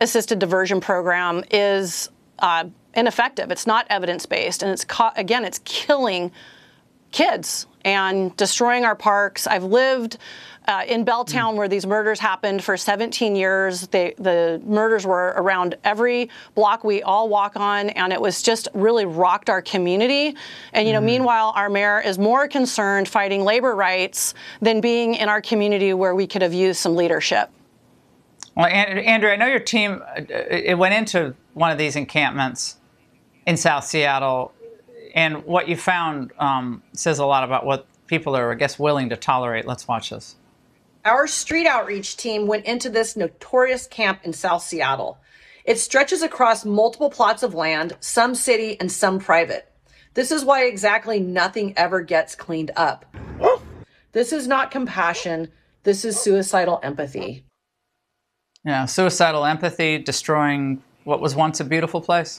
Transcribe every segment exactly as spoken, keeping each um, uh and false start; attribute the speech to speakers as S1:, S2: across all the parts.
S1: assisted diversion program is uh, ineffective. It's not evidence-based, and it's again, it's killing kids and destroying our parks. I've lived uh, in Belltown mm. where these murders happened for seventeen years. They, the murders were around every block we all walk on, and it was just really rocked our community. And, you know, mm. meanwhile, our mayor is more concerned fighting labor rights than being in our community where we could have used some leadership.
S2: Well, Andrea, I know your team, it went into one of these encampments in South Seattle, and what you found um, says a lot about what people are, I guess, willing to tolerate. Let's watch this.
S3: Our street outreach team went into this notorious camp in South Seattle. It stretches across multiple plots of land, some city and some private. This is why exactly nothing ever gets cleaned up. This is not compassion. This is suicidal empathy.
S2: Yeah, suicidal empathy, destroying what was once a beautiful place.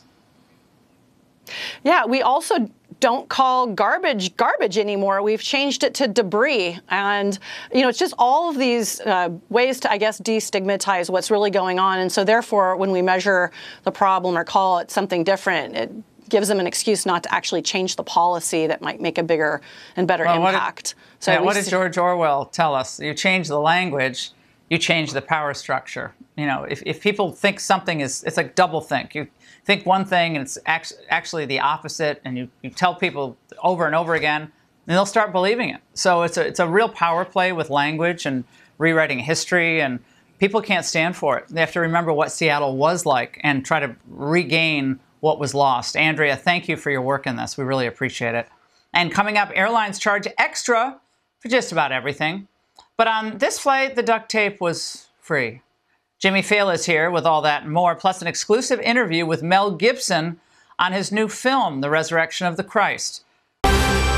S1: Yeah, we also don't call garbage garbage anymore. We've changed it to debris. And, you know, it's just all of these uh, ways to, I guess, destigmatize what's really going on. And so therefore, when we measure the problem or call it something different, it gives them an excuse not to actually change the policy that might make a bigger and better well, impact.
S2: What did, so yeah, what did George Orwell tell us? You change the language, you change the power structure. You know, if, if people think something is, it's like double think. You think one thing and it's actually the opposite, and you, you tell people over and over again, and they'll start believing it. So it's a, it's a real power play with language and rewriting history, and people can't stand for it. They have to remember what Seattle was like and try to regain what was lost. Andrea, thank you for your work in this. We really appreciate it. And coming up, airlines charge extra for just about everything. But on this flight, the duct tape was free. Jimmy Failla is here with all that and more, plus an exclusive interview with Mel Gibson on his new film, The Resurrection of the Christ.